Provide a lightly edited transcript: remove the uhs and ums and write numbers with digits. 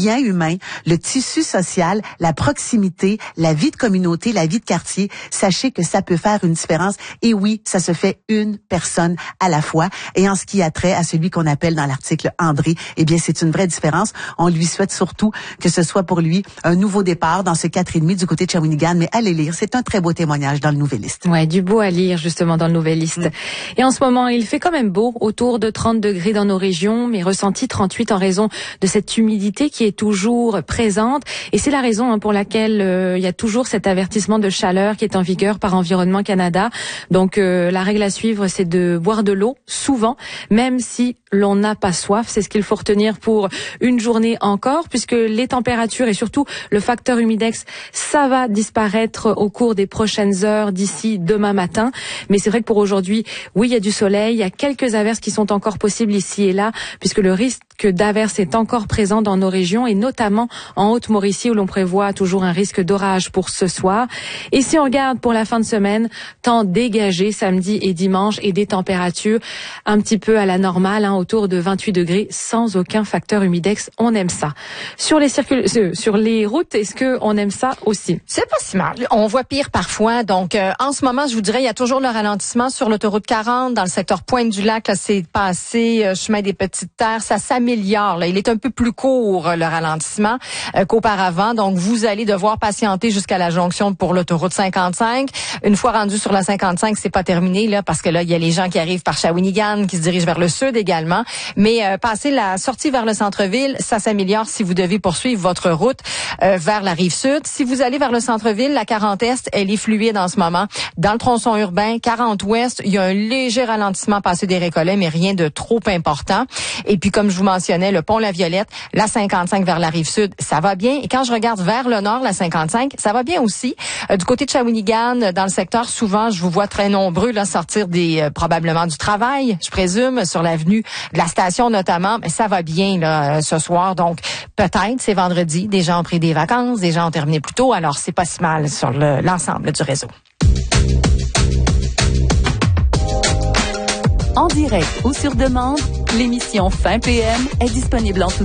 lien humain, le tissu social, la proximité, la vie de communauté, la vie de quartier, sachez que ça peut faire une différence. Et oui, ça se fait une personne à la fois. Et en ce qui a trait à celui qu'on appelle dans l'article André, eh bien, c'est une vraie différence. On lui souhaite surtout que ce soit pour lui un nouveau départ dans ce 4,5 du côté de Shawinigan. Mais allez lire, c'est un très beau témoignage dans le Nouvelliste. Ouais, du beau à lire justement dans le Nouvelliste. Et en ce moment, il fait quand même beau, autour de 30 degrés dans nos régions, mais ressenti 38 en raison de cette humidité qui est toujours présente. Et c'est la raison pour laquelle il y a toujours cet avertissement de chaleur qui est en vigueur par Environnement Canada. Donc la règle à suivre, c'est de boire de l'eau souvent, même si l'on n'a pas soif. C'est ce qu'il faut retenir pour une journée encore, puisque les températures et surtout le facteur humidex, ça va disparaître au cours des prochaines heures d'ici demain matin. Mais c'est vrai que pour aujourd'hui, oui, il y a du soleil, il y a quelques averses qui sont encore possibles ici et là, puisque le risque d'averses est encore présent dans nos régions et notamment en Haute-Mauricie où l'on prévoit toujours un risque d'orage pour ce soir. Et si on regarde pour la fin de semaine, temps dégagé samedi et dimanche et des températures un petit peu à la normale, autour de 28 degrés sans aucun facteur humidex. On aime ça. Sur les routes, est-ce que on aime ça aussi? C'est pas si mal. On voit pire parfois. Donc, en ce moment, je vous dirais, il y a toujours le ralentissement sur l'autoroute 40 dans le secteur Pointe-du-Lac. Là, c'est passé chemin des Petites Terres. Ça s'améliore. Là, il est un peu plus court le ralentissement qu'auparavant. Donc, vous allez devoir patienter jusqu'à la jonction pour l'autoroute 55. Une fois rendu sur la 55, c'est pas terminé là, parce que là, il y a les gens qui arrivent par Shawinigan, qui se dirigent vers le sud également. Mais passer la sortie vers le centre-ville, ça s'améliore si vous devez poursuivre votre route vers la rive sud. Si vous allez vers le centre-ville, la 40 Est, elle est fluide en ce moment. Dans le tronçon urbain, 40 Ouest, il y a un léger ralentissement passé des Récollets, mais rien de trop important. Et puis, comme je vous mentionnais, le pont La Violette, la 55 vers la rive sud, ça va bien. Et quand je regarde vers le nord, la 55, ça va bien aussi. Du côté de Shawinigan, dans le secteur, souvent, je vous vois très nombreux là sortir probablement du travail, je présume, sur l'avenue de la station notamment. Mais ça va bien là ce soir. Donc, peut-être, c'est vendredi, des gens ont pris des vacances, des gens ont terminé plus tôt, alors c'est pas si mal sur l'ensemble du réseau. En direct ou sur demande, l'émission Fin PM est disponible en tout